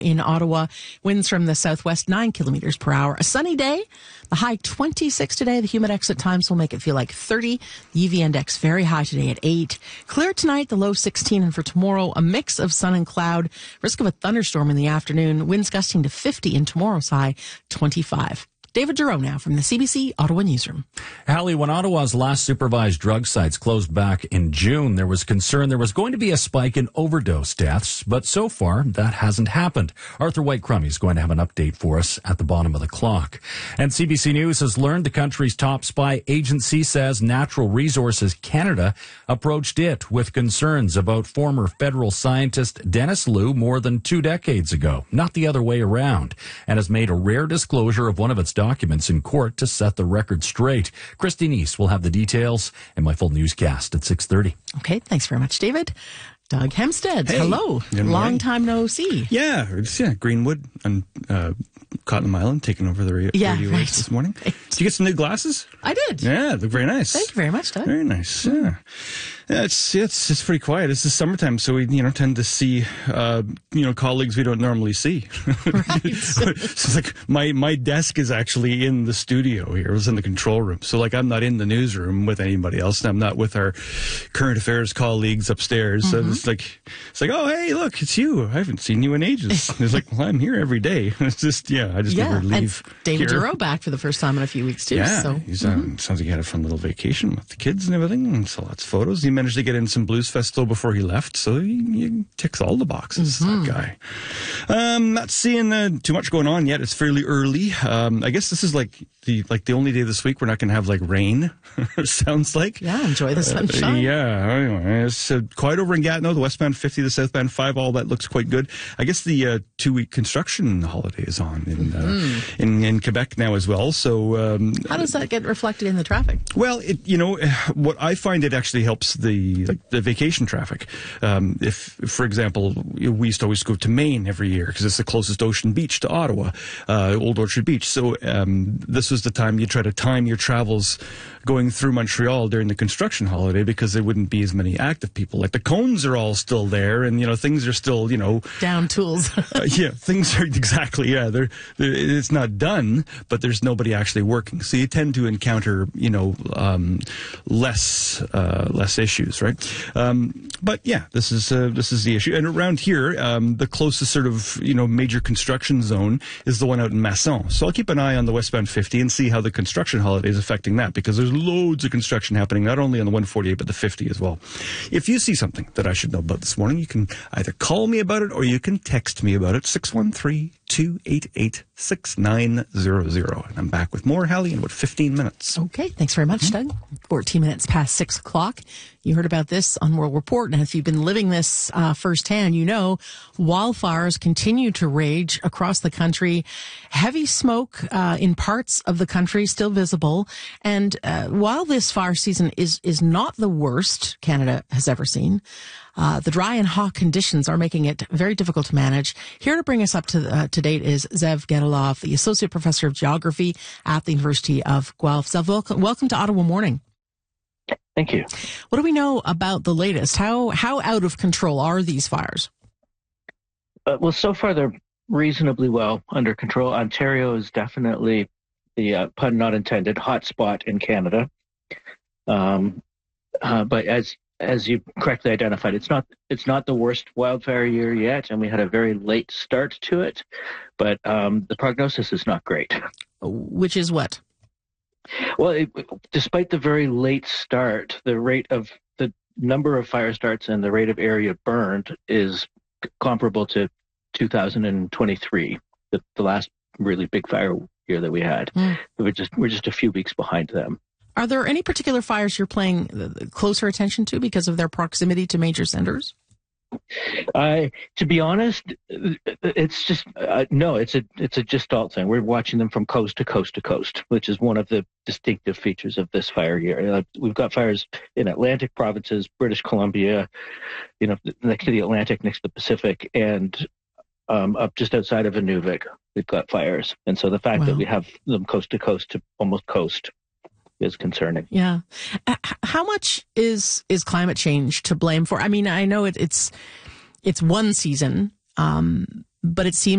in Ottawa. Winds from the southwest, 9 kilometers per hour. A sunny day. The high 26 today. The Humidex at times will make it feel like 30. The UV index very high today at 8. Clear tonight, the low 16. And for tomorrow, a mix of sun and cloud. Risk of a thunderstorm in the afternoon. Winds gusting to 50 in tomorrow's high, 25. David Giroux now from the CBC Ottawa Newsroom. Hallie, when Ottawa's last supervised drug sites closed back in June, there was concern there was going to be a spike in overdose deaths, but so far that hasn't happened. Arthur White-Crummey is going to have an update for us at the bottom of the clock. And CBC News has learned the country's top spy agency says Natural Resources Canada approached it with concerns about former federal scientist Dennis Liu more than 2 decades ago, not the other way around, and has made a rare disclosure of one of its documents in court to set the record straight. Christine East will have the details in my full newscast at 6:30. Okay, thanks very much, David. Doug Hempstead, hey, hello. Long time no see. Yeah, Greenwood and Cotton Island taking over the radio waves this morning. Right. Did you get some new glasses? I did. Yeah, they look very nice. Thank you very much, Doug. Very nice. Yeah. Yeah, it's pretty quiet. It's the summertime, so we tend to see colleagues we don't normally see. Right. So it's like my desk is actually in the studio here. It was in the control room. So like I'm not in the newsroom with anybody else, and I'm not with our current affairs colleagues upstairs. Mm-hmm. So it's like, oh hey, look, it's you. I haven't seen you in ages. It's like, well, I'm here every day. It's just I just never leave. And David Giroux back for the first time in a few weeks too. Yeah, so. He's sounds like he had a fun little vacation with the kids and everything, and so lots of photos. He managed to get in some Blues Festival before he left, so he ticks all the boxes. That guy. Not seeing too much going on yet. It's fairly early. I guess this is like the only day this week we're not going to have like rain. Sounds like. Yeah, enjoy the sunshine. Anyway, it's quiet over in Gatineau. The westbound 50, the southbound 5, all that looks quite good. I guess the 2-week construction holiday is on in Quebec now as well. So how does that get reflected in the traffic? Well, what I find, it actually helps the vacation traffic. If, for example, we used to always go to Maine every year because it's the closest ocean beach to Ottawa, Old Orchard Beach. So this was the time you try to time your travels going through Montreal during the construction holiday because there wouldn't be as many active people. Like the cones are all still there, and things are still down tools. Things are exactly they're it's not done, but there's nobody actually working. So you tend to encounter less issues, right? But yeah, this is the issue. And around here, the closest sort of major construction zone is the one out in Masson. So I'll keep an eye on the westbound 50 and see how the construction holiday is affecting that, because there's loads of construction happening not only on the 148 but the 50 as well. If you see something that I should know about this morning, you can either call me about it or you can text me about it. 613-288-6900. And I'm back with more, Hallie, in about 15 minutes. Okay, thanks very much, Doug. 14 minutes past 6 o'clock. You heard about this on World Report, and if you've been living this firsthand, wildfires continue to rage across the country. Heavy smoke in parts of the country still visible. And while this fire season is not the worst Canada has ever seen, the dry and hot conditions are making it very difficult to manage. Here to bring us up to date is Zev Gedilov, the Associate Professor of Geography at the University of Guelph. Zev, welcome to Ottawa Morning. Thank you. What do we know about the latest? How out of control are these fires? Well, so far they're reasonably well under control. Ontario is definitely the pun not intended hotspot in Canada. But as you correctly identified, it's not the worst wildfire year yet, and we had a very late start to it. But the prognosis is not great. Which is what? Well, despite the very late start, the number of fire starts and the rate of area burned is comparable to 2023, the last really big fire year that we had. We're just a few weeks behind them. Are there any particular fires you're paying closer attention to because of their proximity to major centers? To be honest, it's just no. It's a gestalt thing. We're watching them from coast to coast to coast, which is one of the distinctive features of this fire year. We've got fires in Atlantic provinces, British Columbia, next to the Atlantic, next to the Pacific, and up just outside of Inuvik, we've got fires. And so the fact that we have them coast to coast to almost coast is concerning. Yeah. How much is climate change to blame for? I mean, I know it's one season, but it seems